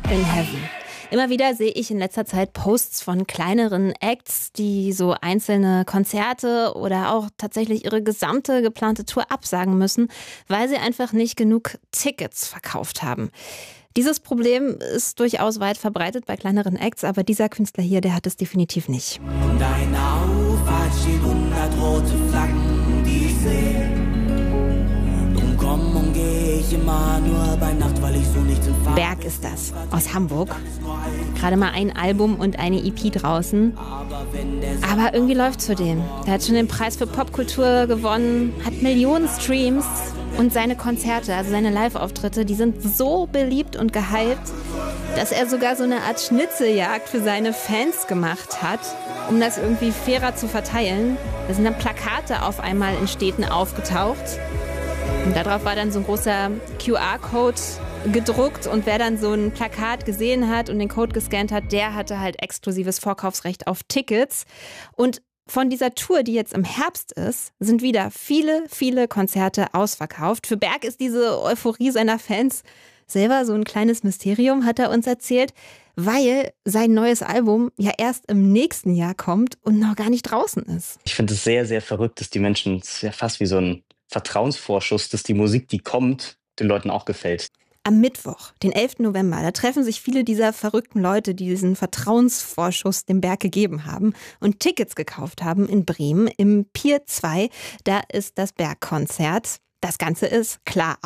in Heaven. Immer wieder sehe ich in letzter Zeit Posts von kleineren Acts, die so einzelne Konzerte oder auch tatsächlich ihre gesamte geplante Tour absagen müssen, weil sie einfach nicht genug Tickets verkauft haben. Dieses Problem ist durchaus weit verbreitet bei kleineren Acts, aber dieser Künstler hier, der hat es definitiv nicht. In deiner Auffahrt stehen 100 rote Flaggen, die ich sehe. Drum komm und geh ich immer nur bei Nacht, weil ich so nichts in Farbe. Berg ist das, aus Hamburg. Gerade mal ein Album und eine EP draußen. Aber irgendwie läuft's für den. Der hat schon den Preis für Popkultur gewonnen, hat Millionen Streams. Und seine Konzerte, also seine Live-Auftritte, die sind so beliebt und gehypt, dass er sogar so eine Art Schnitzeljagd für seine Fans gemacht hat, um das irgendwie fairer zu verteilen. Da sind dann Plakate auf einmal in Städten aufgetaucht. Und darauf war dann so ein großer QR-Code gedruckt. Und wer dann so ein Plakat gesehen hat und den Code gescannt hat, der hatte halt exklusives Vorkaufsrecht auf Tickets. Und von dieser Tour, die jetzt im Herbst ist, sind wieder viele, viele Konzerte ausverkauft. Für Berg ist diese Euphorie seiner Fans selber so ein kleines Mysterium, hat er uns erzählt, weil sein neues Album ja erst im nächsten Jahr kommt und noch gar nicht draußen ist. Ich finde es sehr, sehr verrückt, dass die Menschen, es ist ja fast wie so ein Vertrauensvorschuss, dass die Musik, die kommt, den Leuten auch gefällt. Am Mittwoch, den 11. November, da treffen sich viele dieser verrückten Leute, die diesen Vertrauensvorschuss dem Berg gegeben haben und Tickets gekauft haben in Bremen im Pier 2. Da ist das Bergkonzert. Das Ganze ist klar